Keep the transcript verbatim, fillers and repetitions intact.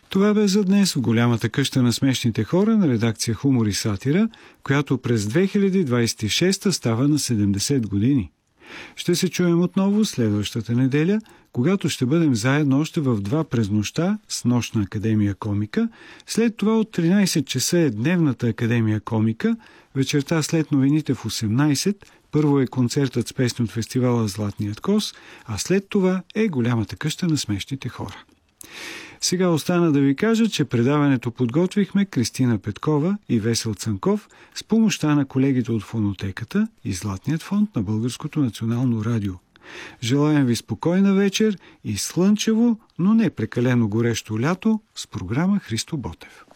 Това бе за днес в голямата къща на смешните хора на редакция Хумор и сатира, която през две хиляди двадесет и шеста става на седемдесет години. Ще се чуем отново следващата неделя, когато ще бъдем заедно още в два през нощта с Нощна академия комика. След това от тринадесет часа е Дневната академия комика, вечерта след новините в осемнадесет първо е концертът с песни от фестивала Златният кос, а след това е голямата къща на смешните хора. Сега остана да ви кажа, че предаването подготвихме Кристина Петкова и Весел Цанков с помощта на колегите от Фонотеката и Златният фонд на Българското национално радио. Желаем ви спокойна вечер и слънчево, но не прекалено горещо лято с програма Христо Ботев.